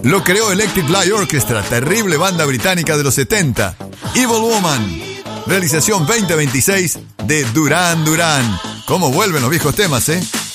Lo creó Electric Light Orchestra, terrible banda británica de los 70. Evil Woman, realización 2026 de Duran Duran. ¿Cómo vuelven los viejos temas, eh?